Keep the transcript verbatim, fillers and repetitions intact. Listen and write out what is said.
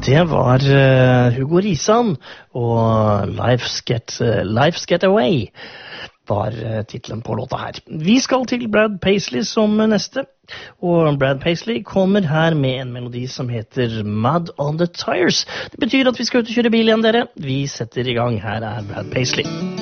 Det var uh, Hugo Risan og Life's Get, uh, Life's Get Away var uh, titlen på låta her. Vi skal til Brad Paisley som neste, og Brad Paisley kommer her med en melodi som heter Mud on the Tires. Det betyr at vi skal ut og kjøre bil igjen, dere. Vi setter i gang. Her er Brad Paisley.